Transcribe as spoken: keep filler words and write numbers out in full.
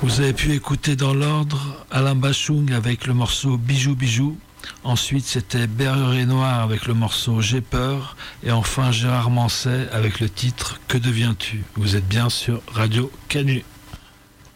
Vous avez pu écouter dans l'ordre Alain Bachung avec le morceau Bijou Bijou. Ensuite, c'était Berrurier Noir avec le morceau J'ai peur. Et enfin, Gérard Manset avec le titre Que deviens-tu? Vous êtes bien sur Radio Canu.